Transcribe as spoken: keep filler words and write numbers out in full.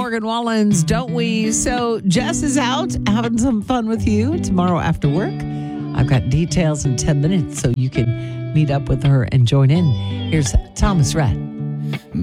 Morgan Wallen's Don't We? So Jess is out having some fun with you tomorrow after work. I've got details in ten minutes so you can meet up with her and join in. Here's Thomas Rhett.